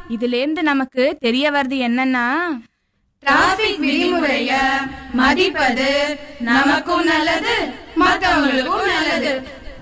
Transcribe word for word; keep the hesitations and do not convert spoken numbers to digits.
இதுல இருந்து நமக்கு தெரிய வருது என்னன்னா, டிராபிக் விதிமுறைய மதிப்பது நமக்கும் நல்லது, மத்தவங்களுக்கும் நல்லது.